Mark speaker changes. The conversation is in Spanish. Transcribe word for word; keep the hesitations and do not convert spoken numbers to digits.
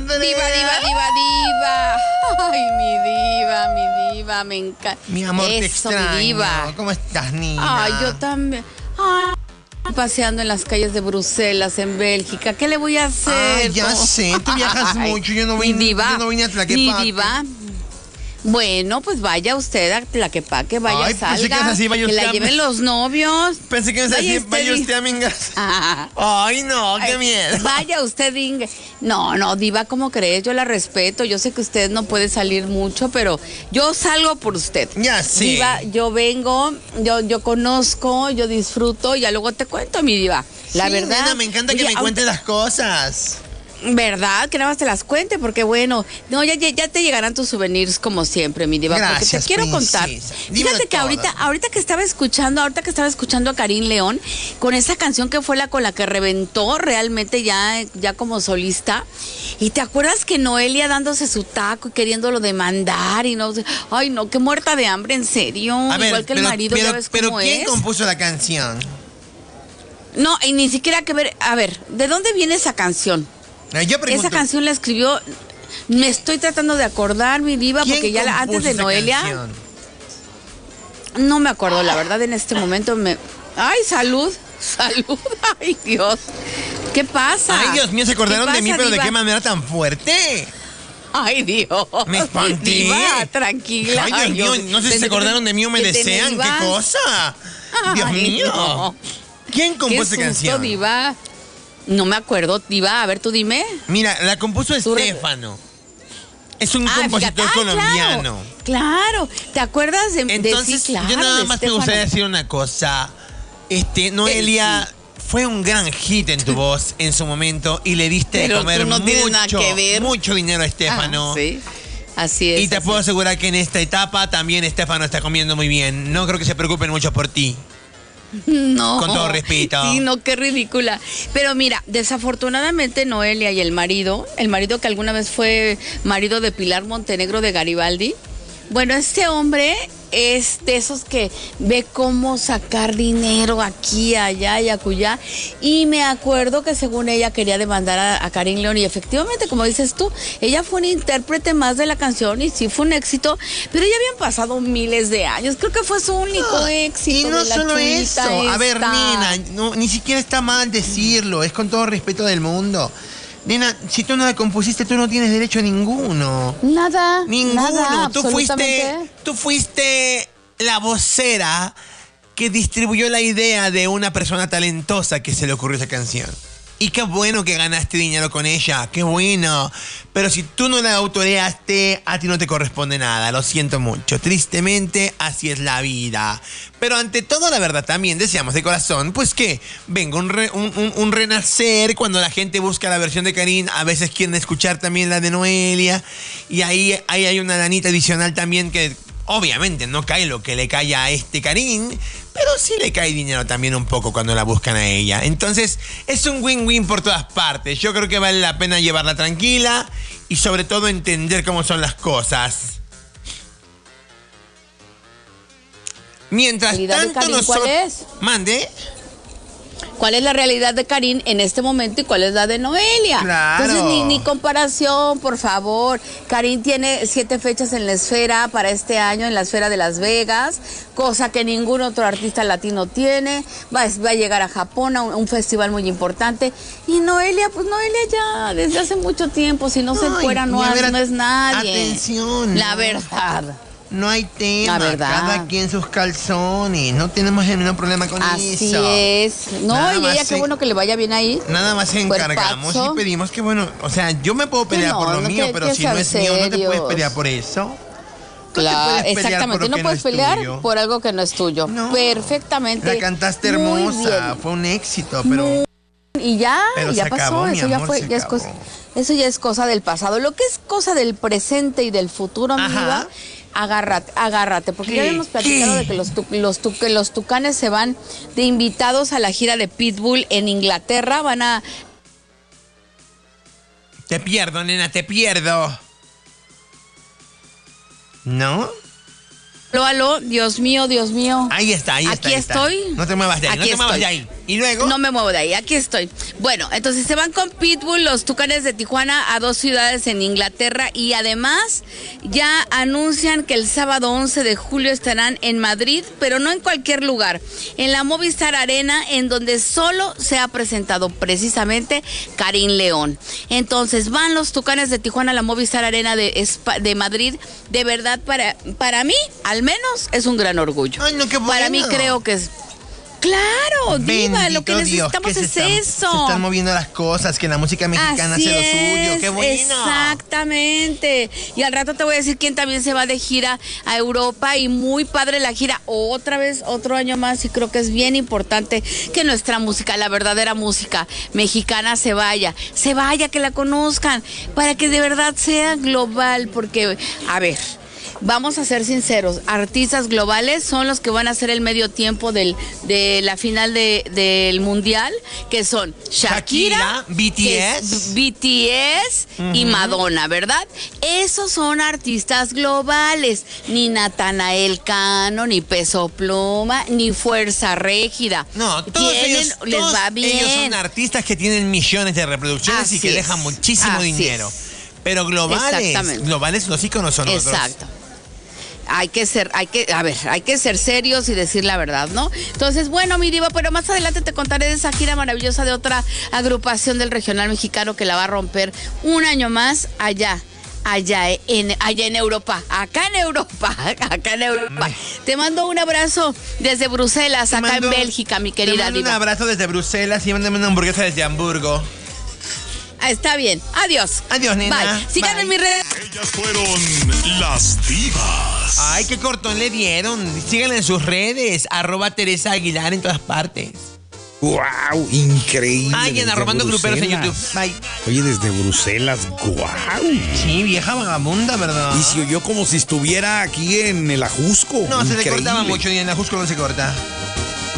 Speaker 1: Andrea.
Speaker 2: Diva, diva, diva, diva. Ay, mi diva, mi diva, me encanta.
Speaker 1: Mi amor, te
Speaker 2: Eso,
Speaker 1: extraño.
Speaker 2: mi diva.
Speaker 1: ¿Cómo estás, Nina?
Speaker 2: Ay, yo también. Ay, paseando en las calles de Bruselas, en Bélgica. ¿Qué le voy a hacer?
Speaker 1: Ay, ya
Speaker 2: ¿Cómo?
Speaker 1: sé, tú viajas
Speaker 2: Ay,
Speaker 1: mucho. Yo no
Speaker 2: mi
Speaker 1: vine,
Speaker 2: diva,
Speaker 1: yo no vine a
Speaker 2: mi
Speaker 1: Tlaquepaque.
Speaker 2: diva. Bueno, pues vaya usted a Tlaquepaque, vaya,
Speaker 1: Ay,
Speaker 2: salga,
Speaker 1: pensé que ibas a decir, vaya
Speaker 2: que
Speaker 1: usted
Speaker 2: la
Speaker 1: a-
Speaker 2: lleven los novios.
Speaker 1: Pensé que ibas a
Speaker 2: Vaya
Speaker 1: decir,
Speaker 2: usted
Speaker 1: vaya
Speaker 2: y-
Speaker 1: usted a mi casa.
Speaker 2: Ah.
Speaker 1: Ay, no, qué
Speaker 2: Ay,
Speaker 1: miedo.
Speaker 2: Vaya usted, Inge. No, no, diva, ¿cómo crees? Yo la respeto. Yo sé que usted no puede salir mucho, pero yo salgo por usted.
Speaker 1: Ya sé.
Speaker 2: Diva, yo vengo, yo, yo conozco, yo disfruto y ya luego te cuento, mi diva. La
Speaker 1: Sí,
Speaker 2: verdad.
Speaker 1: nena, me encanta que
Speaker 2: oye,
Speaker 1: me cuentes las cosas.
Speaker 2: ¿Verdad? Que nada más te las cuente, porque bueno, no, ya, ya, ya te llegarán tus souvenirs como siempre, mi diva.
Speaker 1: Gracias,
Speaker 2: porque te quiero
Speaker 1: princesa.
Speaker 2: contar.
Speaker 1: Dímelo
Speaker 2: Fíjate que
Speaker 1: todo.
Speaker 2: ahorita, ahorita que estaba escuchando, ahorita que estaba escuchando a Karin León, con esa canción que fue la con la que reventó realmente ya, ya como solista. Y te acuerdas que Noelia dándose su taco y queriéndolo demandar y no sé. Ay, no, qué muerta de hambre, en serio.
Speaker 1: A ver,
Speaker 2: Igual que el
Speaker 1: pero,
Speaker 2: marido,
Speaker 1: pero,
Speaker 2: ya ves
Speaker 1: pero
Speaker 2: cómo
Speaker 1: ¿quién
Speaker 2: es.
Speaker 1: compuso la canción?
Speaker 2: No, y ni siquiera que ver. A ver, ¿de dónde viene esa canción?
Speaker 1: Eh, Yo pregunto,
Speaker 2: Esa canción la escribió, me estoy tratando de acordar, mi diva,
Speaker 1: ¿quién
Speaker 2: porque ya la- antes
Speaker 1: compuso
Speaker 2: de
Speaker 1: esa
Speaker 2: Noelia,
Speaker 1: canción?
Speaker 2: no me acuerdo, la verdad, en este momento me... Ay, salud, salud, ay, Dios. ¿Qué pasa?
Speaker 1: Ay, Dios mío, se acordaron
Speaker 2: ¿Qué
Speaker 1: de mí,
Speaker 2: pasa,
Speaker 1: pero ¿de
Speaker 2: diva?
Speaker 1: qué manera tan fuerte?
Speaker 2: Ay, Dios.
Speaker 1: Me espanté.
Speaker 2: Diva, tranquila.
Speaker 1: Ay, Dios mío, no sé si se acordaron de mí o me
Speaker 2: que te
Speaker 1: desean. ¿Qué
Speaker 2: ibas.
Speaker 1: cosa? Dios
Speaker 2: Ay,
Speaker 1: mío.
Speaker 2: no.
Speaker 1: ¿Quién
Speaker 2: Qué
Speaker 1: compuso esa
Speaker 2: susto,
Speaker 1: canción?
Speaker 2: diva. No me acuerdo, diva, a ver, tú dime.
Speaker 1: Mira, la compuso
Speaker 2: Tú re-
Speaker 1: Estefano. Es un
Speaker 2: Ah,
Speaker 1: compositor
Speaker 2: fíjate. Ah,
Speaker 1: colombiano.
Speaker 2: Claro, claro. ¿Te acuerdas de, de
Speaker 1: Entonces,
Speaker 2: sí, claro,
Speaker 1: yo nada
Speaker 2: de
Speaker 1: más me
Speaker 2: Estefano?
Speaker 1: gustaría decir una cosa. Este, Noelia fue un gran hit en tu voz en su momento y le diste
Speaker 2: Pero
Speaker 1: de comer
Speaker 2: tú no tienes nada
Speaker 1: mucho,
Speaker 2: que ver.
Speaker 1: mucho dinero a Estefano.
Speaker 2: Ah, sí, así es.
Speaker 1: Y te
Speaker 2: así
Speaker 1: puedo
Speaker 2: es.
Speaker 1: asegurar que en esta etapa también Estefano está comiendo muy bien. No creo que se preocupen mucho por ti.
Speaker 2: No.
Speaker 1: Con todo respeto.
Speaker 2: Sí, no, qué ridícula. Pero mira, desafortunadamente Noelia y el marido, el marido que alguna vez fue marido de Pilar Montenegro de Garibaldi, bueno, este hombre es de esos que ve cómo sacar dinero aquí, allá y acullá. Y me acuerdo que según ella quería demandar a, a Karin León y efectivamente, como dices tú, ella fue una intérprete más de la canción y sí fue un éxito, pero ya habían pasado miles de años. Creo que fue su único éxito.
Speaker 1: Y no
Speaker 2: de la
Speaker 1: solo
Speaker 2: chulita
Speaker 1: eso. A ver,
Speaker 2: esta.
Speaker 1: nena, no, ni siquiera está mal decirlo. Es con todo respeto del mundo. Nena, si tú no la compusiste, tú no tienes derecho a ninguno.
Speaker 2: Nada.
Speaker 1: Ninguno.
Speaker 2: Nada,
Speaker 1: tú fuiste,
Speaker 2: absolutamente.
Speaker 1: tú fuiste la vocera que distribuyó la idea de una persona talentosa que se le ocurrió esa canción. Y qué bueno que ganaste dinero con ella, qué bueno. Pero si tú no la autoreaste, a ti no te corresponde nada, lo siento mucho. Tristemente, así es la vida. Pero ante todo, la verdad, también deseamos de corazón, pues que venga un, re- un, un- un renacer cuando la gente busca la versión de Karin. A veces quieren escuchar también la de Noelia. Y ahí, ahí hay una lanita adicional también que... Obviamente no cae lo que le cae a este Karin, pero sí le cae dinero también un poco cuando la buscan a ella. Entonces es un win-win por todas partes. Yo creo que vale la pena llevarla tranquila y sobre todo entender cómo son las cosas. Mientras
Speaker 2: ¿La realidad de
Speaker 1: tanto
Speaker 2: Karin
Speaker 1: nosotros...
Speaker 2: cuál es?
Speaker 1: Mande.
Speaker 2: ¿Cuál es la realidad de Karin en este momento y cuál es la de Noelia?
Speaker 1: Claro.
Speaker 2: Entonces, ni, ni comparación, por favor. Karin tiene siete fechas en la esfera para este año, en la esfera de Las Vegas, cosa que ningún otro artista latino tiene. Va, va a llegar a Japón, a un, un festival muy importante. Y Noelia, pues Noelia ya desde hace mucho tiempo, si no se
Speaker 1: Ay,
Speaker 2: encuera, no,
Speaker 1: y a
Speaker 2: ha-
Speaker 1: ver,
Speaker 2: no es nadie.
Speaker 1: atención,
Speaker 2: La
Speaker 1: no.
Speaker 2: verdad.
Speaker 1: No hay tema,
Speaker 2: La verdad.
Speaker 1: cada quien sus calzones. No tenemos el mismo problema con
Speaker 2: Así
Speaker 1: eso.
Speaker 2: es. No,
Speaker 1: Nada
Speaker 2: y ella
Speaker 1: más
Speaker 2: qué
Speaker 1: en-
Speaker 2: bueno que le vaya bien ahí.
Speaker 1: Nada más encargamos
Speaker 2: Cuerpazo.
Speaker 1: y pedimos que, bueno, o sea, yo me puedo pelear
Speaker 2: no,
Speaker 1: por lo
Speaker 2: no
Speaker 1: mío,
Speaker 2: te-
Speaker 1: pero
Speaker 2: que
Speaker 1: si no
Speaker 2: sean
Speaker 1: es mío, no te puedes
Speaker 2: serios.
Speaker 1: pelear por eso. No te
Speaker 2: Claro,
Speaker 1: puedes pelear por
Speaker 2: exactamente.
Speaker 1: lo
Speaker 2: No
Speaker 1: que
Speaker 2: puedes
Speaker 1: es
Speaker 2: pelear
Speaker 1: tuyo.
Speaker 2: por algo que no es tuyo.
Speaker 1: No.
Speaker 2: Perfectamente.
Speaker 1: La cantaste
Speaker 2: Muy
Speaker 1: hermosa,
Speaker 2: bien.
Speaker 1: fue un éxito, pero
Speaker 2: Y ya,
Speaker 1: Pero
Speaker 2: ya
Speaker 1: se
Speaker 2: pasó.
Speaker 1: acabó, mi
Speaker 2: eso ya
Speaker 1: amor,
Speaker 2: fue,
Speaker 1: se
Speaker 2: ya es
Speaker 1: acabó.
Speaker 2: cosa, eso ya es cosa del pasado. Lo que es cosa del presente y del futuro, mi
Speaker 1: Ajá.
Speaker 2: diva, agárrate, agárrate, porque ya
Speaker 1: ¿Qué?
Speaker 2: habíamos platicado
Speaker 1: ¿Qué?
Speaker 2: de que los, tu- los, tu- que los tucanes se van de invitados a la gira de Pitbull en Inglaterra. Van a
Speaker 1: te pierdo, nena, te pierdo. ¿No?
Speaker 2: Aló, aló, Dios mío, Dios mío.
Speaker 1: Ahí está, ahí está.
Speaker 2: Aquí
Speaker 1: ahí está.
Speaker 2: estoy.
Speaker 1: No te muevas de ahí, no
Speaker 2: Aquí
Speaker 1: te muevas
Speaker 2: estoy.
Speaker 1: de ahí. Y luego...
Speaker 2: No me muevo de ahí, aquí estoy. Bueno, entonces se van con Pitbull, los Tucanes de Tijuana, a dos ciudades en Inglaterra y además ya anuncian que el sábado once de julio estarán en Madrid, pero no en cualquier lugar, en la Movistar Arena, en donde solo se ha presentado precisamente Karim León. Entonces van los Tucanes de Tijuana a la Movistar Arena de, de Madrid. De verdad, para, para mí, al menos, es un gran orgullo.
Speaker 1: Ay, no, qué bueno.
Speaker 2: Para mí creo que es... Claro, Diva,
Speaker 1: Bendito
Speaker 2: lo que necesitamos
Speaker 1: Dios, que
Speaker 2: es
Speaker 1: se están,
Speaker 2: eso.
Speaker 1: Se están moviendo las cosas, que la música mexicana
Speaker 2: Así
Speaker 1: hace lo suyo.
Speaker 2: es,
Speaker 1: ¡Qué bueno!
Speaker 2: Exactamente. Y al rato te voy a decir quién también se va de gira a Europa y muy padre la gira. Otra vez, otro año más y creo que es bien importante que nuestra música, la verdadera música mexicana se vaya. Se vaya, que la conozcan, para que de verdad sea global. Porque, a ver... Vamos a ser sinceros, artistas globales son los que van a hacer el medio tiempo del, de la final de, del mundial, que son Shakira,
Speaker 1: Shakira, B T S,
Speaker 2: B T S uh-huh. y Madonna, ¿verdad? Esos son artistas globales, ni Natanael Cano, ni Peso Pluma, ni Fuerza Régida.
Speaker 1: No, todos,
Speaker 2: Tienen,
Speaker 1: ellos,
Speaker 2: les
Speaker 1: todos
Speaker 2: va bien.
Speaker 1: ellos son artistas que tienen millones de reproducciones
Speaker 2: Así
Speaker 1: y que
Speaker 2: es.
Speaker 1: dejan muchísimo
Speaker 2: Así
Speaker 1: dinero.
Speaker 2: es.
Speaker 1: Pero globales, globales los íconos son otros.
Speaker 2: Exacto. Hay que ser, hay que, a ver, hay que ser serios y decir la verdad, ¿no? Entonces, bueno, mi diva, pero más adelante te contaré de esa gira maravillosa de otra agrupación del regional mexicano que la va a romper un año más allá. Allá en, allá en Europa, acá en Europa, acá en Europa. Te mando un abrazo desde Bruselas,
Speaker 1: Te
Speaker 2: acá
Speaker 1: mando,
Speaker 2: en Bélgica, mi querida
Speaker 1: te mando
Speaker 2: diva.
Speaker 1: Un abrazo desde Bruselas y mándame una hamburguesa desde Hamburgo.
Speaker 2: Ah, está bien. Adiós.
Speaker 1: Adiós, nena.
Speaker 2: Bye. Síganme en mis redes.
Speaker 3: Ellas fueron las divas.
Speaker 1: Ay, qué cortón le dieron. Síganla en sus redes. Arroba Teresa Aguilar en todas partes.
Speaker 4: ¡Wow! Increíble.
Speaker 1: Ay, en arrobando gruperos en YouTube. Bye.
Speaker 4: Oye, desde Bruselas, ¡guau!
Speaker 1: Sí, vieja vagabunda, ¿verdad?
Speaker 4: Y se oyó como si estuviera aquí en el Ajusco.
Speaker 1: No,
Speaker 4: Increíble.
Speaker 1: se le cortaba mucho y en el Ajusco no se corta.